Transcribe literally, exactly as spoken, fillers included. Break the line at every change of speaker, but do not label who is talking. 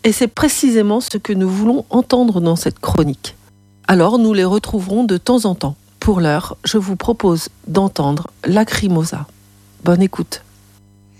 Et c'est précisément ce que nous voulons entendre dans cette chronique. Alors nous les retrouverons de temps en temps. Pour l'heure, je vous propose d'entendre Lacrimosa. Bonne écoute.